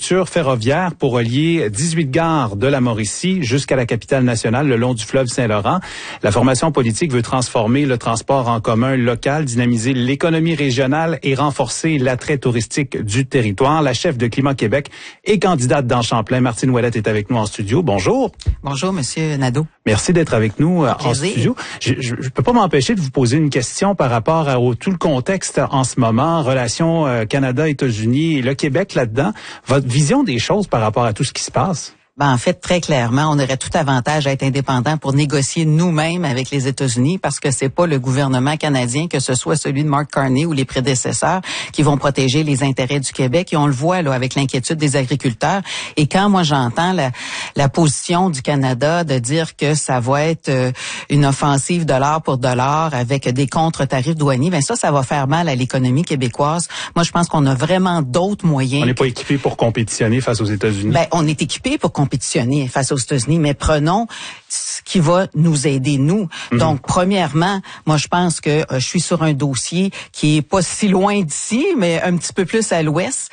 infrastructures ferroviaires pour relier 18 gares de la Mauricie jusqu'à la capitale nationale le long du fleuve Saint-Laurent. La formation politique veut transformer le transport en commun local, dynamiser l'économie régionale et renforcer l'attrait touristique du territoire. La chef de Climat Québec et candidate dans Champlain, Martine Ouellette, est avec nous en studio. Bonjour. Bonjour, Monsieur Nadeau. Merci d'être avec nous en studio. Je peux pas m'empêcher de vous poser une question par rapport à tout le contexte en ce moment, relations Canada-États-Unis et le Québec là-dedans. Votre vision des choses par rapport à tout ce qui se passe? En fait, très clairement, on aurait tout avantage à être indépendant pour négocier nous-mêmes avec les États-Unis parce que c'est pas le gouvernement canadien, que ce soit celui de Mark Carney ou les prédécesseurs, qui vont protéger les intérêts du Québec. Et on le voit là avec l'inquiétude des agriculteurs. Et quand moi j'entends la position du Canada de dire que ça va être une offensive dollar pour dollar avec des contre-tarifs douaniers, ça va faire mal à l'économie québécoise. Moi, je pense qu'on a vraiment d'autres moyens. On n'est pas équipé pour compétitionner face aux États-Unis. On est équipé pour compétitionner face aux États-Unis, mais prenons ce qui va nous aider, nous. Donc, premièrement, moi, je pense que je suis sur un dossier qui est pas si loin d'ici, mais un petit peu plus à l'ouest.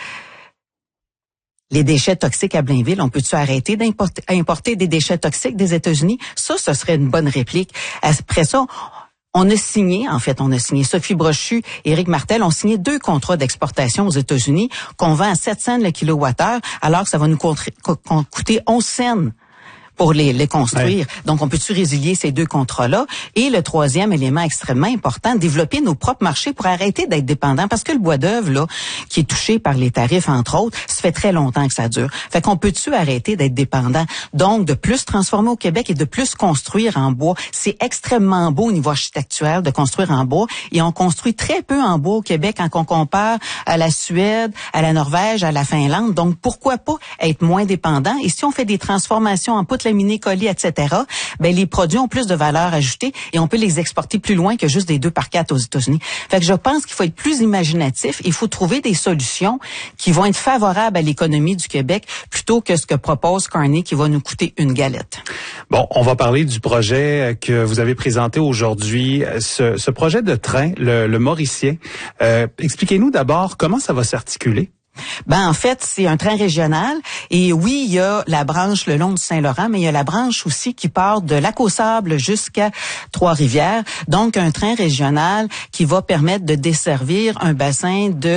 Les déchets toxiques à Blainville, on peut-tu arrêter d'importer des déchets toxiques des États-Unis? Ça, ce serait une bonne réplique. Après ça, on a signé, Sophie Brochu et Éric Martel ont signé 2 contrats d'exportation aux États-Unis qu'on vend à 7 cents le kilowattheure, alors que ça va nous coûter 11 cents pour les construire. Ouais. Donc, on peut-tu résilier ces 2 contrats-là? Et le troisième élément extrêmement important, développer nos propres marchés pour arrêter d'être dépendants. Parce que le bois d'œuvre, là, qui est touché par les tarifs, entre autres, ça fait très longtemps que ça dure. Fait qu'on peut-tu arrêter d'être dépendant? Donc, de plus transformer au Québec et de plus construire en bois. C'est extrêmement beau au niveau architectural de construire en bois. Et on construit très peu en bois au Québec quand on compare à la Suède, à la Norvège, à la Finlande. Donc, pourquoi pas être moins dépendant? Et si on fait des transformations en poutres laminées, collées, etc., les produits ont plus de valeur ajoutée et on peut les exporter plus loin que juste des 2x4 aux États-Unis. Fait que je pense qu'il faut être plus imaginatif. Il faut trouver des solutions qui vont être favorables à l'économie du Québec plutôt que ce que propose Carney qui va nous coûter une galette. Bon, on va parler du projet que vous avez présenté aujourd'hui, ce projet de train, le Mauricien. Expliquez-nous d'abord comment ça va s'articuler. En fait, c'est un train régional et oui, il y a la branche le long du Saint-Laurent, mais il y a la branche aussi qui part de Lac-aux-Sables jusqu'à Trois-Rivières. Donc, un train régional qui va permettre de desservir un bassin de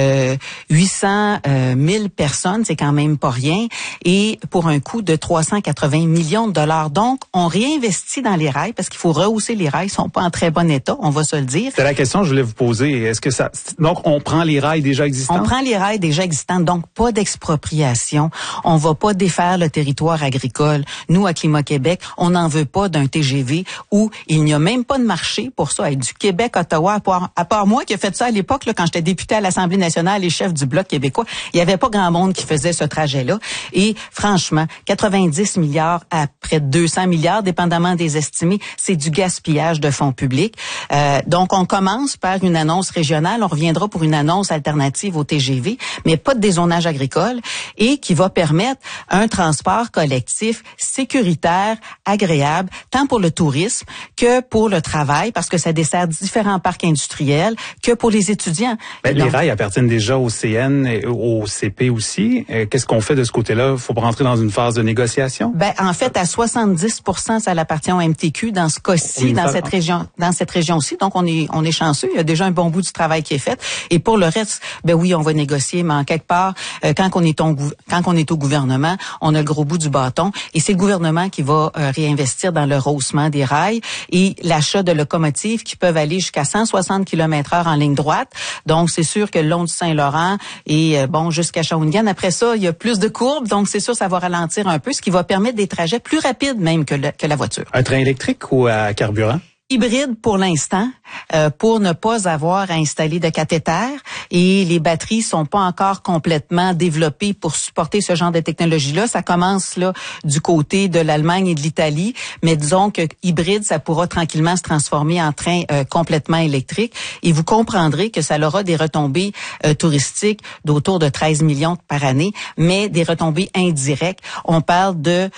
800 000 personnes, c'est quand même pas rien, et pour un coût de 380 millions de dollars. Donc, on réinvestit dans les rails parce qu'il faut rehausser les rails, ils sont pas en très bon état, on va se le dire. C'est la question que je voulais vous poser. Est-ce que donc on prend les rails déjà existants? On prend les rails déjà existantes, donc pas d'expropriation. On va pas défaire le territoire agricole. Nous, à Climat Québec, on n'en veut pas d'un TGV où il n'y a même pas de marché pour ça. Avec du Québec-Ottawa, à part moi qui ai fait ça à l'époque, là, quand j'étais députée à l'Assemblée nationale et chef du Bloc québécois, il y avait pas grand monde qui faisait ce trajet-là. Et franchement, 90 milliards à près de 200 milliards, dépendamment des estimés, c'est du gaspillage de fonds publics. Donc, on commence par une annonce régionale. On reviendra pour une annonce alternative au TGV, mais pas de dézonage agricole et qui va permettre un transport collectif sécuritaire, agréable, tant pour le tourisme que pour le travail, parce que ça dessert différents parcs industriels, que pour les étudiants. Les rails appartiennent déjà au CN et au CP aussi. Qu'est-ce qu'on fait de ce côté-là? Il faut rentrer dans une phase de négociation? En fait, à 70%, ça appartient au MTQ dans ce cas-ci, dans cette région-ci. Donc, on est chanceux. Il y a déjà un bon bout du travail qui est fait. Et pour le reste, oui, on va négocier, mais en quelque part, quand on est au gouvernement, on a le gros bout du bâton. Et c'est le gouvernement qui va réinvestir dans le rehaussement des rails et l'achat de locomotives qui peuvent aller jusqu'à 160 km/h en ligne droite. Donc, c'est sûr que le long du Saint-Laurent et jusqu'à Shawinigan. Après ça, il y a plus de courbes. Donc, c'est sûr, ça va ralentir un peu, ce qui va permettre des trajets plus rapides même que la voiture. Un train électrique ou à carburant? Hybride pour l'instant, pour ne pas avoir à installer de cathéter, et les batteries sont pas encore complètement développées pour supporter ce genre de technologie-là. Ça commence là du côté de l'Allemagne et de l'Italie, mais disons que hybride, ça pourra tranquillement se transformer en train complètement électrique, et vous comprendrez que ça aura des retombées touristiques d'autour de 13 millions par année, mais des retombées indirectes. On parle de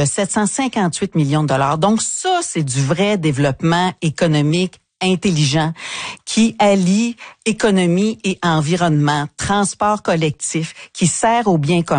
758 millions de dollars. Donc ça, c'est du vrai développement économique intelligent qui allie économie et environnement, transport collectif, qui sert au bien commun.